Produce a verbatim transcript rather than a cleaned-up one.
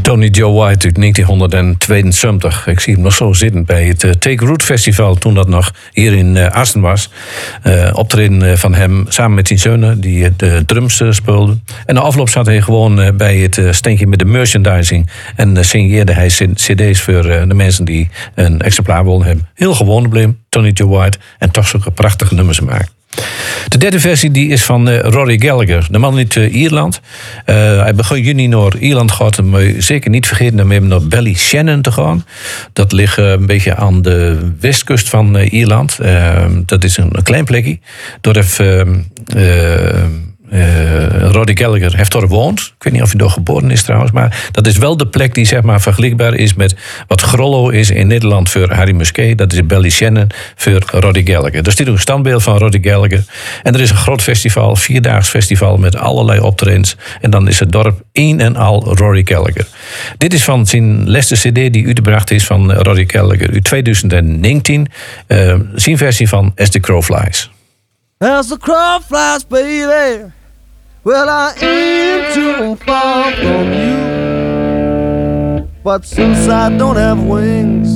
Tony Joe White uit negentienhonderdtweeënzeventig. Ik zie hem nog zo zitten bij het uh, Take Root Festival, toen dat nog hier in uh, Asten was. Uh, optreden uh, van hem samen met zijn zonen, die uh, de drums uh, speelden. En de afloop zat hij gewoon uh, bij het uh, steentje met de merchandising. En uh, signeerde hij cd's voor uh, de mensen die een exemplaar wilden hebben. Heel gewoon probleem, Tony Joe White. En toch zulke prachtige nummers maakt. De derde versie die is van uh, Rory Gallagher, de man uit uh, Ierland. Uh, hij begin juni naar Ierland gaat, maar zeker niet vergeten om even naar Ballyshannon te gaan. Dat ligt uh, een beetje aan de westkust van uh, Ierland. Uh, dat is een, een klein plekje. Daar heeft uh, uh, uh, Rory Gallagher heeft daar gewoond. Ik weet niet of hij daar geboren is trouwens, maar dat is wel de plek die zeg maar vergelijkbaar is met wat Grollo is in Nederland voor Harry Musquet. Dat is Ballyshannon voor Rory Gallagher. Er staat ook een standbeeld van Rory Gallagher. En er is een groot festival, vierdaags festival met allerlei optredens. En dan is het dorp één en al Rory Gallagher. Dit is van zijn laatste cd die uitgebracht is van Rory Gallagher uit twintig negentien. Uh, zijn versie van As the Crow Flies. As the crow flies, baby, well, I ain't too far from you. But since I don't have wings,